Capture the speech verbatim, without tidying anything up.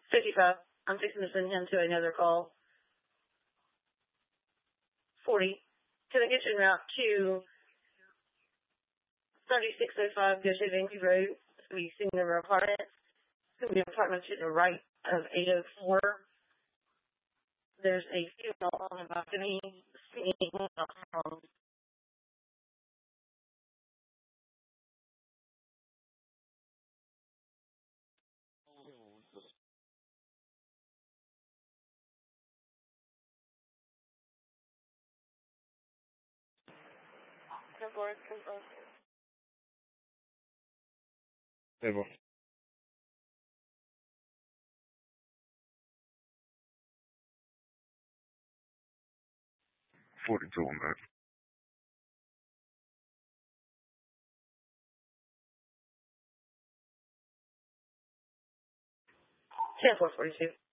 fifty-five. I'm fixing to send him to another call. forty. Can I get you en route to thirty-six oh five Goshen Road? It's going to be singular apartment. It's going to be an apartment to the right of eight oh four. There's a female on the balcony singing a song. Confirm, confirm. Table. forty-two on that. ten four forty-two.